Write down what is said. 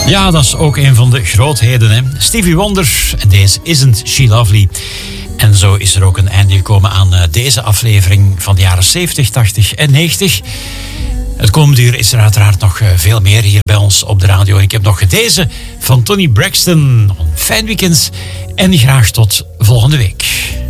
Ja, dat is ook een van de grootheden, hè? Stevie Wonder, en deze Isn't She Lovely. En zo is er ook een einde gekomen aan deze aflevering van de jaren 70, 80 en 90. Het komende uur is er uiteraard nog veel meer hier bij ons op de radio. En ik heb nog deze van Toni Braxton. Een fijn weekend en graag tot volgende week.